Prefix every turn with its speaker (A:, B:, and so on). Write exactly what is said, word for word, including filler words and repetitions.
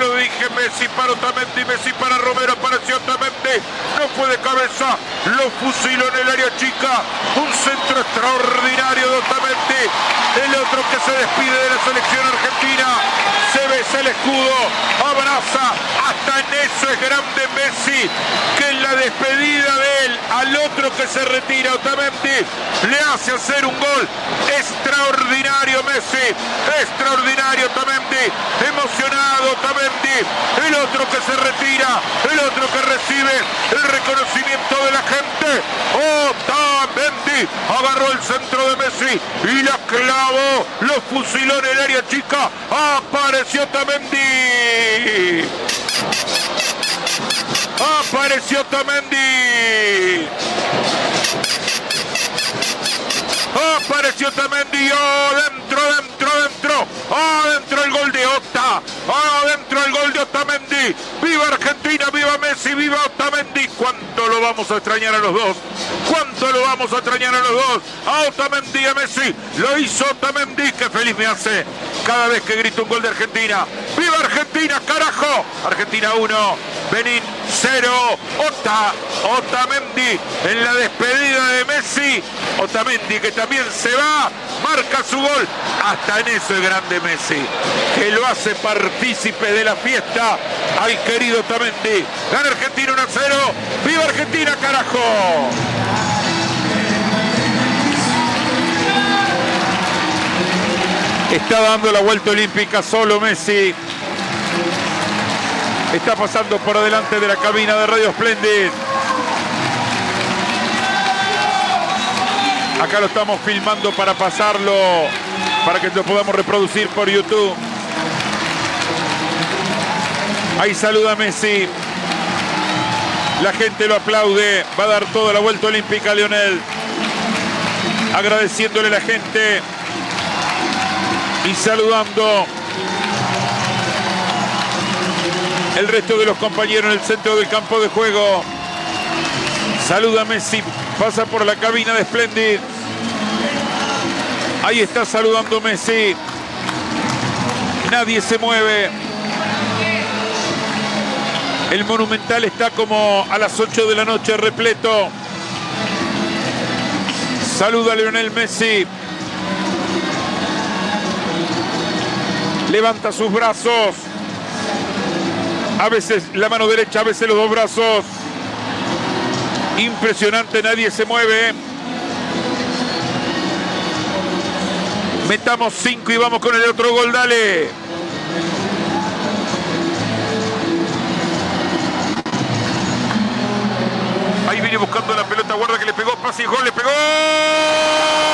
A: lo dije, Messi para Otamendi, Messi para Romero, apareció Otamendi, no fue de cabeza, lo fusiló en el área chica, un centro extraordinario de Otamendi, el otro que se despide de la selección argentina, se besa el escudo, abraza, hasta en eso es grande Messi, que en la despedida de él al otro que se retira, Otamendi, le hace hacer un gol extraordinario Messi, extraordinario Otamendi, emocionado Otamendi, el otro que se retira, el otro que recibe el reconocimiento de la gente, Otamendi, agarró el centro de Messi y la clavó, lo fusiló en el área chica, apareció Otamendi, apareció Otamendi, apareció Otamendi, adentro, adentro, adentro, adentro el gol de Ota, adentro el gol de Otamendi, viva Argentina, viva Messi, viva Otamendi, cuánto lo vamos a extrañar a los dos, cuánto lo vamos a extrañar a los dos, a Otamendi y a Messi, lo hizo Otamendi, que feliz me hace cada vez que grito un gol de Argentina, viva Argentina, carajo, Argentina uno, Benín cero, Ota, Otamendi en la despedida de Messi, Otamendi que también se va, marca su gol, hasta en eso es grande Messi, que lo hace partícipe de la fiesta al querido Otamendi, gana Argentina uno a cero, viva Argentina carajo. Está dando la vuelta olímpica solo Messi. Está pasando por delante de la cabina de Radio Splendid. Acá lo estamos filmando para pasarlo, para que lo podamos reproducir por YouTube. Ahí saluda Messi. La gente lo aplaude. Va a dar toda la vuelta olímpica a Lionel. Agradeciéndole a la gente. Y saludando el resto de los compañeros en el centro del campo de juego. Saluda Messi, pasa por la cabina de Splendid. Ahí está saludando Messi. Nadie se mueve. El Monumental está como a las ocho de la noche repleto. Saluda a Lionel Messi. Levanta sus brazos. A veces la mano derecha, a veces los dos brazos. Impresionante, nadie se mueve. Metamos cinco y vamos con el otro gol, dale. Ahí viene buscando la pelota, guarda que le pegó, pase y gol, le pegó.